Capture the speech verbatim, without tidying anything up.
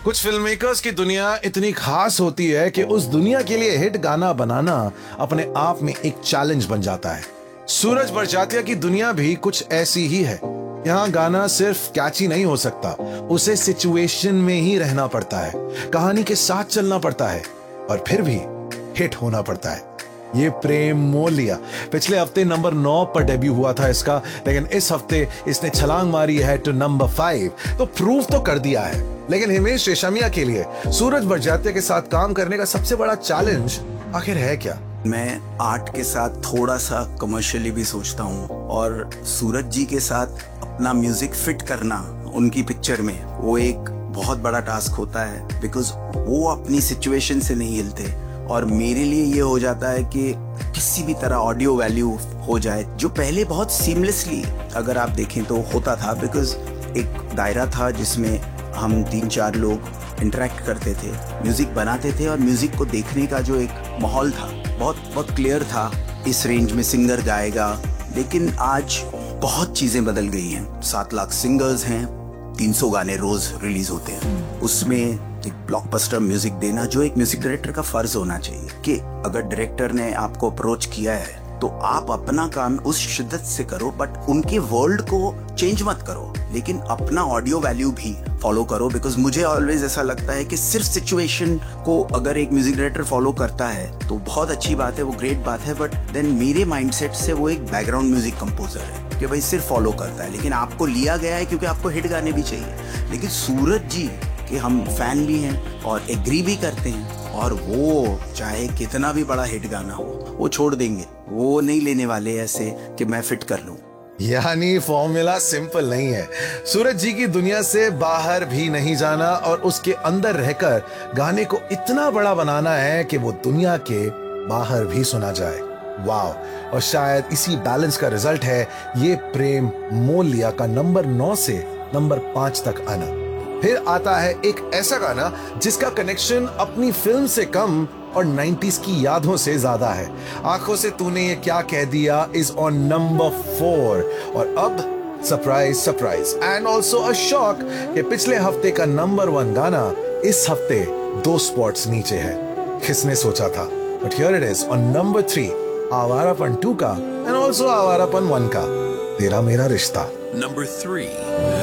कुछ film makers की दुनिया इतनी खास होती है कि उस दुनिया के लिए हिट गाना बनाना अपने आप में एक चैलेंज बन जाता है। सूरज बड़जात्या की दुनिया भी कुछ ऐसी ही है। यहाँ गाना सिर्फ कैची नहीं हो सकता, उसे सिचुएशन में ही रहना पड़ता है, कहानी के साथ चलना पड़ता है और फिर भी हिट होना पड़ता है। ये प्रेम मोल लिया पिछले हफ्ते नंबर नौ पर डेब्यू हुआ था इसका, लेकिन इस हफ्ते इसने छलांग मारी है टू नंबर फाइव, तो प्रूव तो कर दिया है। लेकिन हिमेश रेशमिया के लिए सूरज बड़जात्या के साथ काम करने का सबसे बड़ा चैलेंज आखिर है क्या? मैं आर्ट के साथ थोड़ा सा कमर्शियली भी सोचता हूँ, और सूरज जी के साथ अपना म्यूजिक फिट करना उनकी पिक्चर में वो एक बहुत बड़ा टास्क होता है, बिकॉज वो अपनी सिचुएशन से नहीं हिलते। और मेरे लिए ये हो जाता है कि किसी भी तरह ऑडियो वैल्यू हो जाए, जो पहले बहुत सीमलेसली अगर आप देखें तो होता था, बिकॉज एक दायरा था जिसमें हम तीन चार लोग इंटरेक्ट करते थे, म्यूजिक बनाते थे, और म्यूजिक को देखने का जो एक माहौल था बहुत बहुत क्लियर था, इस रेंज में सिंगर गाएगा। लेकिन आज बहुत चीजें बदल गई हैं। सात लाख सिंगर्स हैं, तीन सौ गाने रोज रिलीज होते हैं, उसमें एक ब्लॉकबस्टर म्यूजिक देना जो एक म्यूजिक डायरेक्टर का फर्ज होना चाहिए कि अगर डायरेक्टर ने आपको अप्रोच किया है तो आप अपना काम उस शिद्दत से करो, बट उनके वर्ल्ड को चेंज मत करो, लेकिन अपना ऑडियो वैल्यू भी फॉलो करो। बिकॉज मुझे ऑलवेज ऐसा लगता है कि सिर्फ सिचुएशन को अगर एक म्यूजिक डायरेक्टर फॉलो करता है तो बहुत अच्छी बात है, वो ग्रेट बात है, बट देन मेरे माइंडसेट से वो एक बैकग्राउंड म्यूजिक कंपोजर है कि भाई सिर्फ फॉलो करता है, लेकिन आपको लिया गया है क्योंकि आपको हिट गाने भी चाहिए। लेकिन सूरज जी के हम फैन भी हैं और एग्री भी करते हैं, और वो चाहे कितना भी बड़ा हिट गाना हो वो छोड़ देंगे, वो नहीं लेने वाले ऐसे कि मैं फिट कर लूं। यानी फॉर्मूला सिंपल नहीं है। सूरज जी की दुनिया से बाहर भी नहीं जाना और उसके अंदर रहकर गाने को इतना बड़ा बनाना है कि वो दुनिया के बाहर भी सुना जाए। वाव! और शायद इसी बैलेंस का रिजल्ट है ये प्रेम मोल लिया का नंबर नौ से नंबर पांच तक आना। फिर आता है एक ऐसा गाना जिसका कनेक्शन अपनी फिल्म से कम और नाइंटीज़ की यादों से ज्यादा है। आंखों से तूने ये क्या कह दिया इज ऑन नंबर फोर, और अब surprise surprise and also a shock कि पिछले हफ्ते का नंबर वन गाना इस हफ्ते दो स्पॉट्स नीचे है। किसने सोचा था? But here it is on number three, Awarapan to का एंड ऑल्सो आवारापन वन का तेरा मेरा रिश्ता। Number three.